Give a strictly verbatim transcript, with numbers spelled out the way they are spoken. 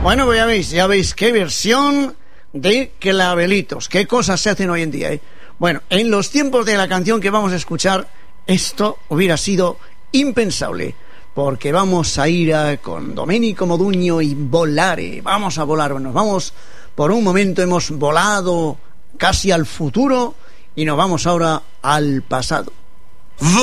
Bueno, pues ya veis, ya veis qué versión de Clavelitos, qué cosas se hacen hoy en día, ¿eh? Bueno, en los tiempos de la canción que vamos a escuchar, esto hubiera sido impensable, porque vamos a ir a, con Domenico Modugno y Volare, vamos a volar, nos vamos, por un momento hemos volado casi al futuro y nos vamos ahora al pasado.